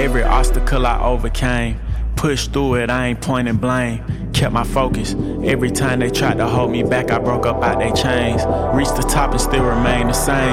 Every obstacle I overcame. Pushed through it, I ain't pointing blame. Kept my focus. Every time they tried to hold me back, I broke up out they chains. Reached the top and still remain the same.